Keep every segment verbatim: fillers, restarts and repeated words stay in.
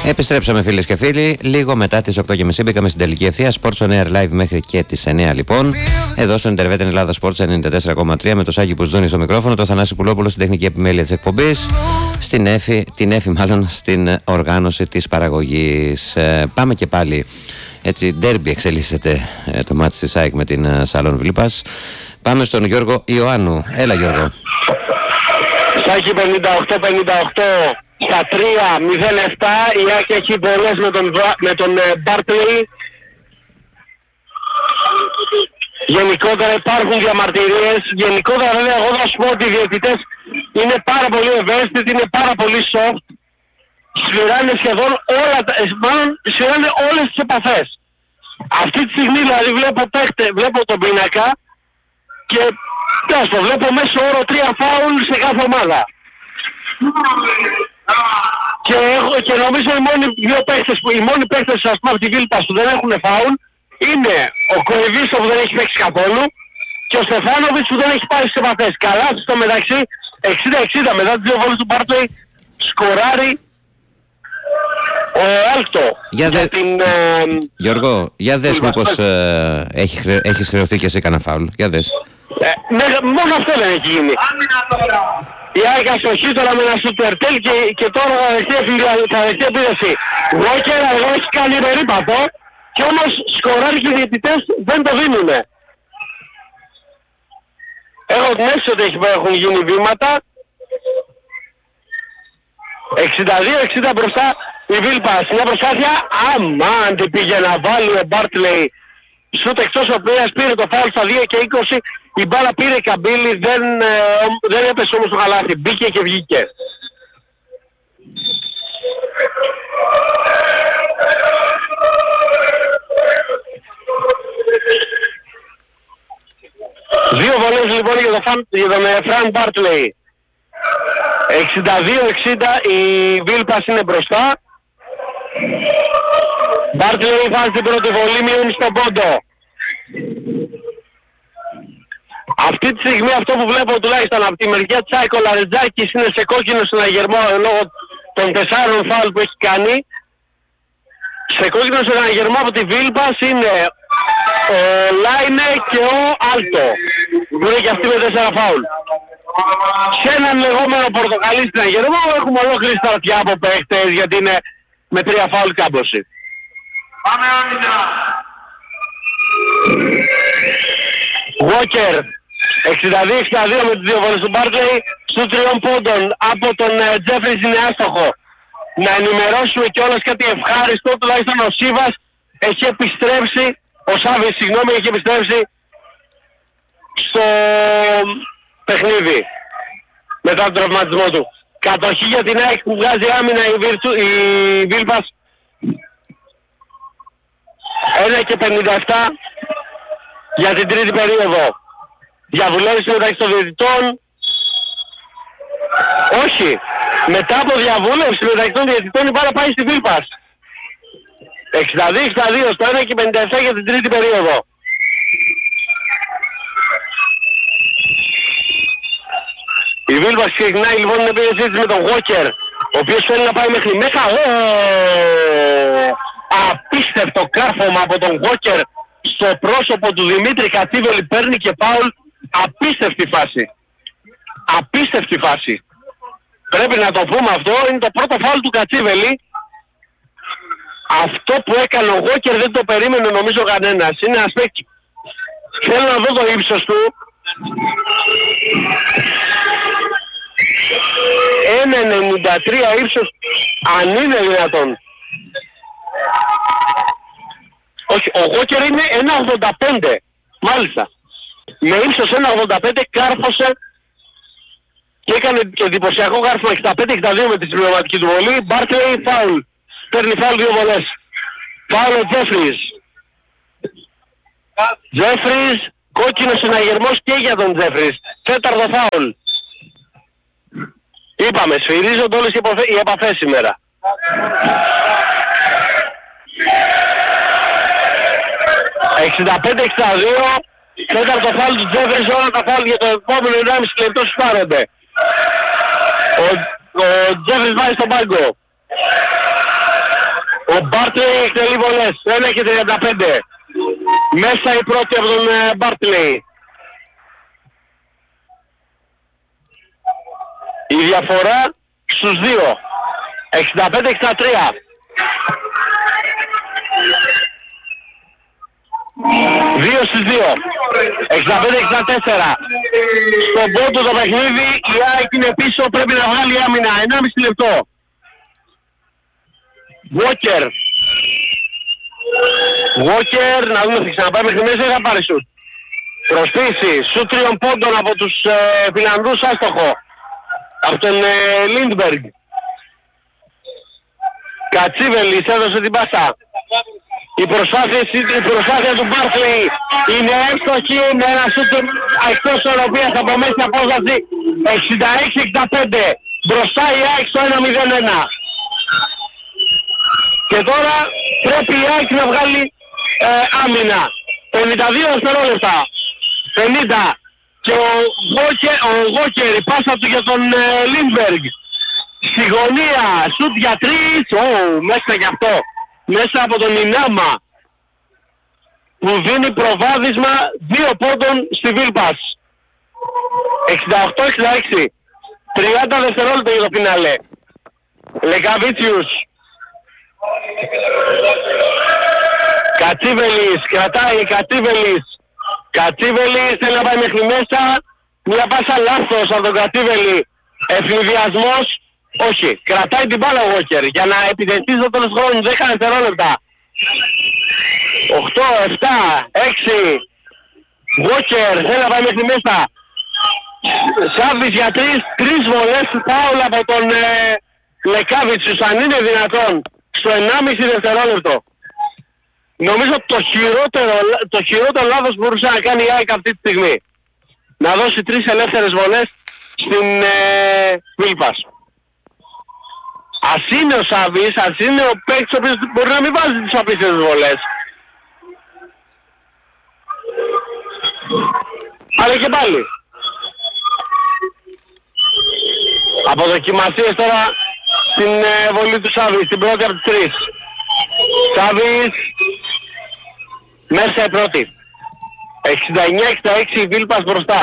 Επιστρέψαμε φίλες και φίλοι, λίγο μετά τις οκτώ και μισή μπήκαμε στην τελική ευθεία. Sports on Air Live μέχρι και τις εννιά λοιπόν. Εδώ στο Intervet Ελλάδα Sports ενενήντα τέσσερα κόμμα τρία με το Σάκη Πουσδούνη στο μικρόφωνο, το Θανάση Πουλόπουλο στην τεχνική επιμέλεια της εκπομπής, στην Εφη, την Εφη μάλλον στην οργάνωση της παραγωγής. Ε, πάμε και πάλι, έτσι ντέρμπι εξελίσσεται ε, το μάτι της ΑΕΚ με την ε, Σαλόν Βιλπάς. Πάμε στον Γιώργο Ιωάννου. Έλα Γιώργο. Σάκη πενήντα οκτώ πενήντα οκτώ. Στα τρία μηδέν επτά η ΑΕΚ έχει βολές με τον, με τον Μπάρτλεϊ. Γενικότερα υπάρχουν διαμαρτυρίες. Γενικότερα βέβαια εγώ θα σου πω ότι οι διαιτητές είναι πάρα πολύ ευαίσθητοι, είναι πάρα πολύ soft. Σφυράνε σχεδόν όλα τα, μάλλον σφυράνε όλες τις επαφές. Αυτή τη στιγμή δηλαδή βλέπω, παίχτε, βλέπω τον πίνακα και τέλος το βλέπω μέσω όρο τρία φάουλ σε κάθε ομάδα. Και, έχω, και νομίζω οι μόνοι δύο παίχτες που, οι μόνοι παίχτες ας πούμε από τη Βίλπας που δεν έχουν φάουλ είναι ο Κορυβίστο που δεν έχει παίξει καθόλου και ο Στεφάνοβιτς που δεν έχει πάει στις επαφές. Καλά στο μεταξύ εξήντα εξήντα μετά τις δύο βόλες του Μπάρτλεϊ σκοράρει ο Άλκτο. Για δε... την, ε... Γιώργο, για δες μήπως ε, έχει χρε... έχεις χρεωθεί και εσύ κανένα φάουλ. Για δες. Ε, ναι, μόνο αυτό δεν έχει γίνει. Η ΑΕΚ αστοχή τώρα με ένα σούτερτέλ και, και τώρα θα δεχτεί επίδεση. Walker εδώ έχει κάνει περίπατο και όμως σκοράρει και οι διαιτητές δεν το δίνουνε. Έχω την αίσθηση ότι έχουν γίνει βήματα. εξήντα δύο εξήντα μπροστά η Βίλπας. Μια προσπάθεια, αμάν τι πήγε να βάλει ο Μπάρτλεϊ. Σούτ εκτός ο οποίος πήρε το φάουλ στα δύο και είκοσι. Η μπάλα πήρε καμπύλη, δεν, ε, δεν έπεσε όμως το καλάθι. Μπήκε και βγήκε. Δύο βολές λοιπόν για τον, για τον Φραν Μπάρτλεϊ. εξήντα δύο εξήντα η Βίλπας είναι μπροστά. Μπάρτλεϊ βάζει την πρώτη βολή, μειώνει στον πόντο. Αυτή τη στιγμή αυτό που βλέπω τουλάχιστον από τη μεριά Τσάικο Λαρετζάκης είναι σε κόκκινο συναγερμό λόγω των τεσσάρων φάουλ που έχει κάνει. Σε κόκκινο συναγερμό από τη Βίλπας είναι ο Λάινε και ο Άλτο που είναι και αυτοί με τέσσερα φάουλ. Σε έναν λεγόμενο πορτοκαλί συναγερμό έχουμε ολόκληρη στρατιά από παίχτες γιατί είναι με τρία φάουλ κάμποση. Πάμε άμυνα! Walker εξήντα δύο εξήντα δύο με τις δύο βολές του Μπάρτλεϊ στους τριών πόντων από τον Τζέφρις είναι άστοχο. Να ενημερώσουμε κιόλας κάτι ευχάριστο, τουλάχιστον ο Σίβας έχει επιστρέψει, ο Σάβης συγγνώμη έχει επιστρέψει στο παιχνίδι μετά τον τραυματισμό του. Κατοχή για την ΑΕΚ που βγάζει άμυνα η, Βίρτσου, η Βίλπας ένα και πενήντα επτά για την τρίτη περίοδο. Διαβουλεύση μεταξύ των διαιτητών. Όχι. Μετά από διαβούλευση μεταξύ των διαιτητών η μπάλα πάει στη Βίλπας. εξήντα δύο εξήντα δύο στο ένα και πενήντα επτά για την τρίτη περίοδο. Η Βίλπας ξεκινάει λοιπόν την επίθεσή της με τον Walker, ο οποίος θέλει να πάει μέχρι μέσα. Απίστευτο κάρφωμα από τον Walker στο πρόσωπο του Δημήτρη Κατσίβελη, παίρνει και φάουλ. Απίστευτη φάση. Απίστευτη φάση. Πρέπει να το πούμε αυτό, είναι το πρώτο φάουλ του Κατσίβελη. Αυτό που έκανε ο Walker δεν το περίμενε νομίζω κανένας. Είναι ένας παίκτης. Θέλω να δω το ύψος του. ένα ενενήντα τρία ύψος, αν είναι δυνατόν. Όχι, ο Walker είναι ένα ογδόντα πέντε. Μάλιστα. Με ύψος ένα ογδόντα πέντε κάρφωσε και έκανε και εντυπωσιακό κάρφωμα εξήντα πέντε εξήντα δύο με τη συμπληρωματική του βολή. Μπάρτλεϊ φάουλ. Παίρνει φάουλ δύο βολές. Φάουλ ο Τζέφρις. Τζέφρις, κόκκινος συναγερμός και για τον Τζέφρις. Τέταρτο φάουλ. Είπαμε, σφυρίζονται όλες οι επαφές σήμερα. εξήντα πέντε εξήντα δύο, τέταρτο φάουλ του Τζέφρις, όλα τα φάουλ για το επόμενο ενάμιση λεπτό σπάρονται. Ο, ο Τζέφρις βάζει στον πάγκο. Ο Μπάρτλεϊ εκτελεί βολές, ένα και τριάντα πέντε. Μέσα η πρώτη από τον Μπάρτλεϊ. Η διαφορά στους δύο. εξήντα πέντε εξήντα τρία. δύο στις δύο. εξήντα πέντε εξήντα τέσσερα. Στον πόντο το παιχνίδι η ΑΕΚ είναι πίσω, πρέπει να βγάλει άμυνα. ενάμιση λεπτό. Walker. Walker, να δούμε θα ξαναπάει μέχρι μέσα ή θα πάρει σουτ. Προσπίση, σουτ τριών πόντων από τους ε, Φιλανδούς, άστοχο. Από τον ε, Λίντμπεργκ. Κατσίβελης έδωσε την πάσα. Η προσπάθεια, η προσπάθεια του Μπάρκλεϊ είναι εύστοχη με ένα σουτ εκτός οροπίας από μέση απόσταση. εξήντα έξι εξήντα πέντε. Μπροστά η ΑΕΚ στο ένα μηδέν ένα. Και τώρα πρέπει η ΑΕΚ να βγάλει ε, άμυνα. πενήντα δύο δευτερόλεπτα. πενήντα. Και ο Γόκερ, ο Γόκερ, η πάσα του για τον ε, Λίντμπεργκ. Στη γωνία, σουτ για τρεις. Ω, μέσα κι αυτό. Μέσα από τον Ινάμα. Που δίνει προβάδισμα δύο πόντων στη Βίλπας. εξήντα οκτώ εξήντα έξι. τριάντα δευτερόλεπτα για το φινάλε. Λεκαβίτσιους. Κατσίβελης, κρατάει Κατσίβελης. Κατσίβελης θέλει να πάει μέχρι μέσα. Μια πάσα λάθος από τον Κατσίβελη. Εφηδιασμός. Όχι, κρατάει την μπάλα ο Walker για να επιτεθεί στο τέλος του χρόνου. δέκα δευτερόλεπτα. οκτώ, επτά, έξι. Walker θέλει να πάει μέχρι μέσα. Σάβης για τρεις, τρεις βολές φάουλ από τον ε, Λεκάβιτσους, αν είναι δυνατόν, στο ενάμιση δευτερόλεπτο. Νομίζω το χειρότερο, το χειρότερο λάθος που μπορούσε να κάνει η ΑΕΚ αυτή τη στιγμή. Να δώσει τρεις ελεύθερες βολές στην ε, Βίλπας. Ας είναι ο Σάβης, ας είναι ο παίκτης ο οποίος μπορεί να μην βάζει τις απίστευτες βολές. Αλλά και πάλι. Αποδοκιμασίες τώρα στην ε, βολή του Σάβη, στην πρώτη από τις τρεις. Σάβης, μέσα η πρώτη. εξήντα εννιά εξήντα έξι η Βίλπας μπροστά.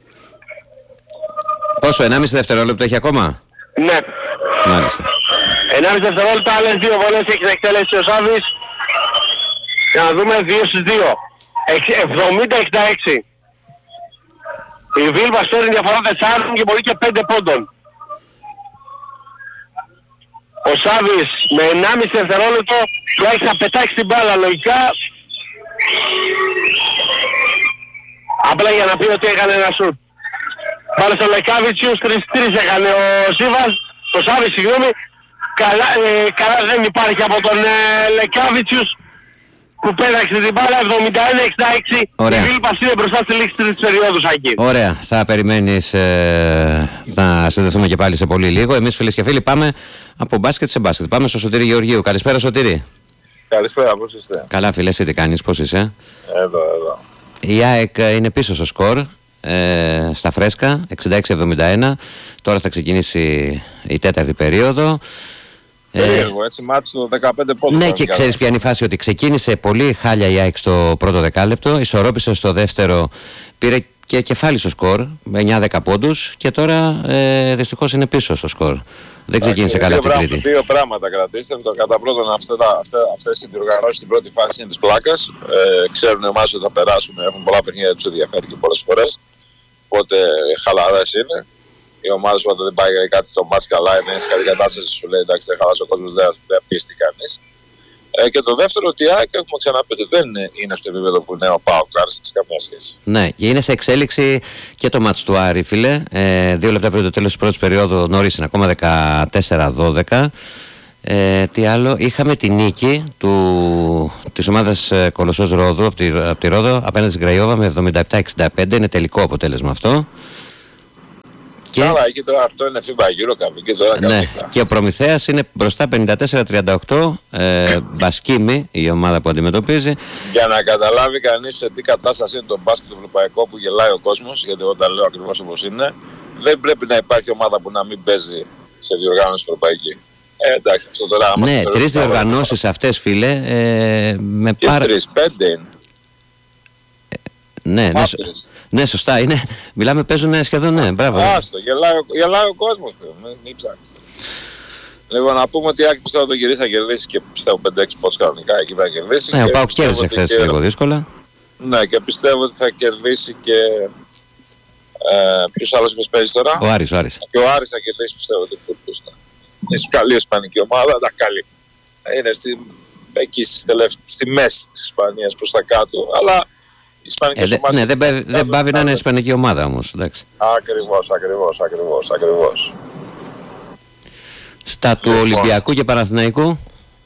Πόσο, ενάμιση δευτερόλεπτο έχει ακόμα? Ναι. Μάλιστα. ενάμιση δευτερόλεπτα, άλλες δύο βολές έχει να εκτελέσει ο Σάβης. Για να δούμε δύο στους δύο. εβδομήντα εξήντα έξι. Η Βίλπας φέρνει διαφορά τεσσάρων και μπορεί και πέντε πόντων. Ο Σάβης με ενάμιση δευτερόλεπτο του έχει να πετάξει την μπάλα λογικά. Απλά για να πει ότι έκανε ένα σουτ. Πάλι στο Λεκάβιτσιους, τρεις τρεις έκανε ο Σίβας. Ο Σάβης, συγγνώμη. Καλά, ε, καλά δεν υπάρχει από τον ε, Λεκάβιτσιους που πέταξε την μπάλα. Εβδομήντα ένα εξήντα έξι. Ωραία. Η Βίλπας είναι μπροστά στη λήξη της περίοδους εκεί. Ωραία. Θα περιμένεις ε, να συνδεθούμε και πάλι σε πολύ λίγο. Εμείς φίλες και φίλοι πάμε από μπάσκετ σε μπάσκετ. Πάμε στο Σωτήρη Γεωργίου. Καλησπέρα Σωτήρη. Καλησπέρα, πώς είστε? Καλά φίλε, εσύ τι κάνεις, πώς είσαι? Εδώ, εδώ. Η ΑΕΚ είναι πίσω στο σκορ, ε, στα φρέσκα, εξήντα έξι εβδομήντα ένα. Τώρα θα ξεκινήσει η τέταρτη περίοδο. Περίεργο, έτσι, μάτς το δεκαπέντε πόντους. Ναι, και ξέρεις ποια είναι η φάση, ότι ξεκίνησε πολύ χάλια η ΑΕΚ στο πρώτο δεκάλεπτο, ισορρόπησε στο δεύτερο, πήρε και κεφάλι στο σκορ με εννιά δέκα πόντους και τώρα ε, δυστυχώς είναι πίσω στο σκορ. Δεν ξεκίνησε καλά την Τρίτη. Δύο πράγματα κρατήστε. Το κατά πρώτον, αυτές οι διοργανώσεις στην πρώτη φάση είναι της πλάκας. Ε, ξέρουν εμάς ότι θα περάσουμε, έχουν πολλά παιχνίδια, τους ενδιαφέρει και πολλές φορές. Οπότε χαλαρές είναι. Οι ομάδες που δεν πάει κάτι στο μάτς καλά, είναι σε καλή κατάσταση, σου λέει εντάξει, δεν χαλάσει ο κόσμος, δεν πίστη κανείς. Ε, και το δεύτερο, ότι η ΑΕΚ έχουμε ξαναπεί ότι δεν είναι στο επίπεδο που είναι ο ΠΑΟΚ, άρεσε της καμία σχέση. Ναι, και είναι σε εξέλιξη και το μάτς του Άρη, φίλε. Ε, δύο λεπτά πριν το τέλος της πρώτης περίοδου, νωρίς είναι ακόμα δεκατέσσερα δώδεκα. Ε, τι άλλο, είχαμε τη νίκη του, της ομάδας ε, Κολοσσός Ρόδου από τη, από τη Ρόδο απέναντι στην Κραϊόβα με εβδομήντα επτά εξήντα πέντε. Είναι τελικό αποτέλεσμα αυτό. Και... Καλά, εκεί τώρα αυτό είναι FIBA EuroCup, εκεί τώρα ναι, και ο Προμηθέας είναι μπροστά πενήντα τέσσερα τριάντα οκτώ, ε, Μπασκίμη η ομάδα που αντιμετωπίζει. Για να καταλάβει κανείς σε τι κατάσταση είναι το μπάσκετ του ευρωπαϊκό που γελάει ο κόσμος, γιατί εγώ τα λέω ακριβώς όπως είναι, δεν πρέπει να υπάρχει ομάδα που να μην παίζει σε διοργάνωση ευρωπαϊκή. Ε, εντάξει, αυτό τώρα... Ναι, τρεις διοργανώσεις αυτές, φίλε, ε, με και πάρα... τρεις, πέντε είναι. Ναι, ναι, σω... ναι, σωστά είναι. Μιλάμε, παίζουν σχεδόν, ναι, μπράβο. Άστο, γελάει, γελάει ο κόσμος, μην, μην ψάχνεις. Λοιπόν, να πούμε ότι Άκη πιστεύω το γυρίσει θα κερδίσει και πιστεύω πέντε έξι πόντους κανονικά εκεί θα κερδίσει. Ναι, ο Πάοκ κέρδισε χθες και... λίγο δύσκολα. Ναι, και πιστεύω ότι θα κερδίσει και... Ε, ποιος άλλος είπες παίζει τώρα? Ο Άρης, ο Άρης. Και ο Άρης θα κερδίσει πιστεύω ότι είναι καλή η ισπανική ομάδα, τα καλή. Είναι στη, εκεί στις τελευταίες, στη μέση της Ισπανίας προς τα κάτω, αλλά οι ισπανικές ε, ομάδες... Ναι, δεν, δεν, δεν πάβει να είναι ισπανική ομάδα όμως, εντάξει. Ακριβώς, ακριβώς, ακριβώς, ακριβώς. Στα του λοιπόν, Ολυμπιακού και Παναθηναϊκού.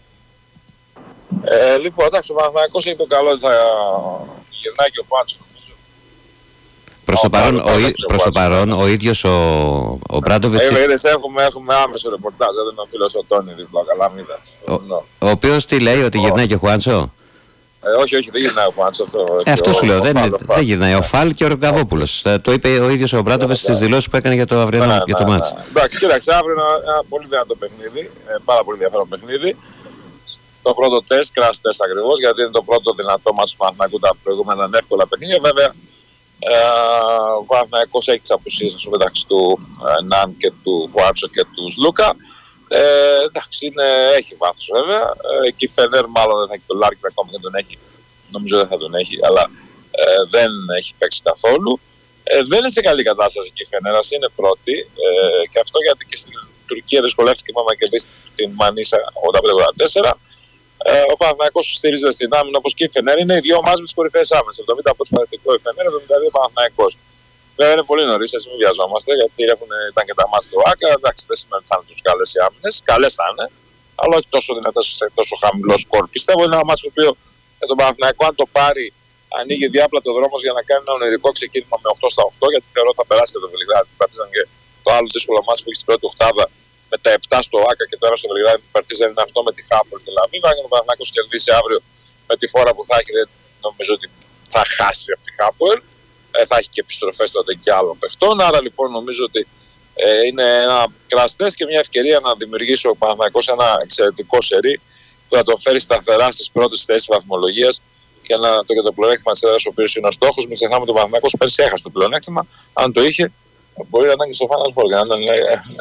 Ε, λοιπόν, εντάξει, ο Παναθηναϊκός έχει το καλό ότι θα γυρνάει και ο Πάτσο. Προς το, παρόν, ο, προς το παρόν, ο ίδιος ο, ο Μπράντοβιτς... Ε, είδες, έχουμε, έχουμε άμεσο ρεπορτάζ, δεν είναι ο φίλος ο Τόνι δίπλα, καλά μίδας. Ο, ο οποίος τι λέει, ότι γυρνάει και ο Χουάντσο? Ε, όχι, όχι, δεν γυρνάει ο Χουάντσο. Αυτό, ε, αυτό ο, σου λέω, ο δεν, Φάλ, δεν ο γυρνάει ο Φάλ και ο Ρογκαβόπουλος. Ε, το είπε ο ίδιος ο Μπράντοβιτς στις δηλώσεις που έκανε για το αυριανό, ναι, για το ναι, μάτς. Ναι. Εντάξει, κοίταξε, αύριο είναι ένα, ένα πολύ δυνατό παιχνίδι, ε, πάρα πολύ ενδιαφέρον παιχνίδι. Το πρώτο τεστ, crash test ακριβώς, γιατί είναι το πρώτο δυνατό μάτς του Παναθηναϊκού, τα προηγούμενα είναι εύκολα παιχνίδια. Βέβαια, ε, ο Παναθηναϊκός έχει τις απουσίες μεταξύ του ε, Ναν και του Χουάντσο και του Σλούκα. Ε, εντάξει, είναι, έχει βάθος βέβαια. Ε, και η Φενέρ μάλλον δεν θα έχει τον Λάρκιν ακόμα και τον έχει. Νομίζω δεν θα τον έχει, αλλά ε, δεν έχει παίξει καθόλου. Ε, δεν είναι σε καλή κατάσταση και η Φενέρ, είναι πρώτη. Ε, και αυτό γιατί και στην Τουρκία δυσκολεύτηκε μόνο να κερδίσει την Μανίσα ογδόντα πέντε ογδόντα τέσσερα. Ε, ο Παναθηναϊκός στηρίζεται στην άμυνα όπως και η Φενέρ. Είναι οι δύο ομάδες με τις κορυφαίες άμυνες. εβδομήντα από το Παναθηναϊκό η Φενέρ, εβδομήντα δύο ο Παναθηναϊκός. Βέβαια είναι πολύ νωρίς, έτσι μην βιαζόμαστε, γιατί έχουν, ήταν και τα μάτια του Άκα. Εντάξει, δεν σημαίνει ότι θα είναι τους καλές οι άμυνες. Καλές θα είναι, αλλά όχι τόσο δυνατές σε τόσο χαμηλό σκορ. Πιστεύω είναι ένα μάτσο το οποίο για τον Παναθηναϊκό, αν το πάρει, ανοίγει διάπλατο δρόμος για να κάνει ένα ονειρικό ξεκίνημα με οκτώ στα οκτώ, γιατί θεωρώ θα περάσει και το Βελιγράδι. Πατήσαν και το άλλο δύσκολο μάτσο που έχει στην πρώτη οκτάδα με τα επτά στο Άκα και τώρα στο Βελιγράδι που Παρτίζαν είναι αυτό με τη Χάπολ και Λαμίνα. Αν ο Παναθηναϊκός κερδίσει αύριο με τη φόρα που θα έχει, δεν νομίζω ότι θα χάσει από τη Χάπολ. Ε, θα έχει και επιστροφές τότε και άλλων παιχτών. Άρα λοιπόν νομίζω ότι ε, είναι ένα crash test και μια ευκαιρία να δημιουργήσει ο Παναθηναϊκός ένα εξαιρετικό σερί που θα το φέρει σταθερά στις πρώτες θέσεις βαθμολογίας για να το, και το πλεονέκτημα της έδρας ο οποίος είναι ο στόχος. Μην ξεχνάμε ότι ο Παναθηναϊκός πέρσι έχασε το πλεονέκτημα. Αν το είχε, μπορεί να ήταν και στο Final Four. Αν ήταν,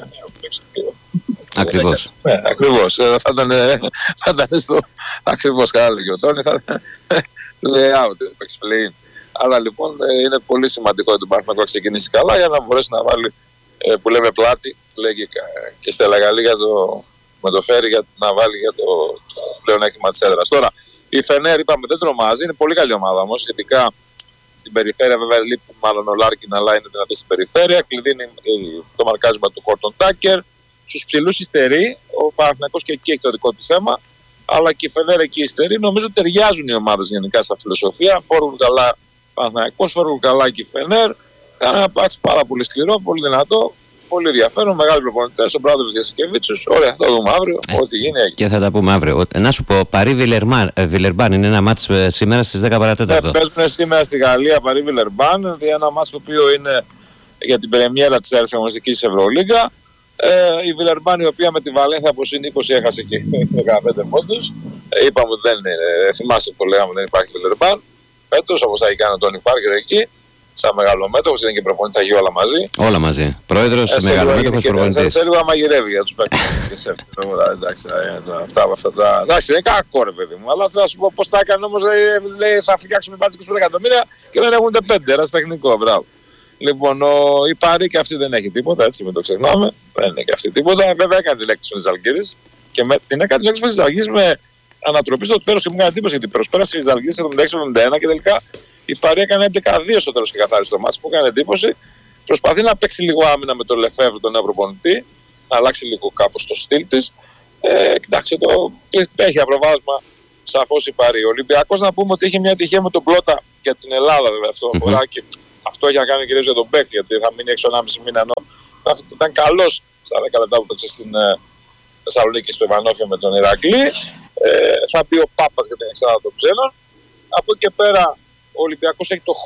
ακριβώς. Ναι, ακριβώς. Θα ήταν, θα ήταν στο... Ακριβώς, καλά λέγει ο Τόνι. Θα ήταν λέει out, παίξει play-in. Αλλά λοιπόν είναι πολύ σημαντικό ότι το Παναθηναϊκό να ξεκινήσει καλά για να μπορέσει να βάλει, ε, που λέμε πλάτη, λέγει και Στέλλα Γαλλή για το, με το φέρει για να βάλει για το πλεονέκτημα της έδρας. Τώρα, η Φενέρ είπαμε δεν τρομάζει, είναι πολύ καλή ομάδα όμως, ειδικά στην περιφέρεια. Βέβαια λείπει μάλλον ο Λάρκιν, αλλά είναι δυνατή στην περιφέρεια. Κλειδί είναι το μαρκάρισμα του Χόρτον Τάκερ. Στους ψηλούς υστερεί, ο Παναθηναϊκός και εκεί έχει το δικό του θέμα, αλλά και η Φενέρ εκεί υστερεί. Νομίζω ότι ταιριάζουν οι ομάδες γενικά στα φιλοσοφία, φόρουν καλά. Παναθηναϊκός, φόρουν καλά και η Φενέρ. Κάνει ένα πάτσι πάρα πολύ σκληρό, πολύ δυνατό, πολύ ενδιαφέρον. Μεγάλοι προπονητές, ο Μπράντοβιτς Γιασικεβίτσιος. Ωραία, θα το δούμε αύριο. Ε, ό,τι γίνει έγινε. Και θα τα πούμε αύριο. Να σου πω, Παρί Βιλερμπάν είναι ένα μάτς σήμερα στις δέκα παρά τέταρτο. Ναι, παίζουν σήμερα στη Γαλλία Παρί Βιλερμπάν. Ένα μάτς το οποίο είναι για την πρεμιέρα της τέταρτης αγωνιστικής Ευρωλίγκα. Ε, η Βιλερμπάν, η οποία με τη Βαλένθια από συν είκοσι έχασε και δεκαπέντε πόντους. Ε, είπαμε ότι δεν είναι, θυμάσαι που λέγαμε δεν υπάρχει Βιλερμπάν. Φέτος, όπως θα έχει κάνει ο Τόνι Πάρκερ εκεί, σαν μεγαλομέτωχος, είναι και προπονητή, θα γίνει όλα μαζί. Όλα μαζί. Πρόεδρος, ε, μεγαλομέτωχος, προπονητής. Σε λίγο μαγειρεύει για τους παίκτες. Εντάξει, αυτά, αυτά τα. Εντάξει, είναι κακό ρε παιδί μου, αλλά θα σου πω πώς τα έκανε όμως. Λέει θα φτιάξουμε μπάτσε είκοσι πέντε εκατομμύρια και δεν έχουν ούτε πέντε. Ένα τεχνικό, μπράβο. Λοιπόν, ο, η Παρί και αυτή δεν έχει τίποτα, έτσι μην το ξεχνάμε. Δεν έχει και αυτή τίποτα. Βέβαια έκανε τη λέξη με τη Ζαλγκύρης και με, την έκανε τη λέξη με τη Ζαλγκύρης με ανατροπή στο τέλος και μου έκανε εντύπωση γιατί προσπέρασε η Ζαλγκύρης εβδομήντα έξι εβδομήντα ένα και τελικά η Παρί έκανε έντεκα δύο στο τέλος και καθάρισε το μάτς. Μου έκανε εντύπωση. Προσπαθεί να παίξει λίγο άμυνα με τον Λεφεύρ, τον νέο προπονητή, να αλλάξει λίγο κάπως το στυλ της. Ε, κοιτάξτε, το έχει ένα προβάδισμα σαφώς η Παρί. Ο Ολυμπιακός να πούμε ότι είχε μια τυχαία με τον Πλότα για την Ελλάδα, βέβαια αυτό αφορά mm-hmm. και αυτό έχει να κάνει κυρίως για τον παίκτη, γιατί θα μείνει έξω ενάμιση μήνα. Ενώ ήταν καλός στα δέκα λεπτά που παίξε στην ε, Θεσσαλονίκη στο Ιβανόφιο με τον Ηρακλή. Ε, θα μπει ο Πάπας για την εξάδα των ξένων. Από εκεί και πέρα ο Ολυμπιακός έχει το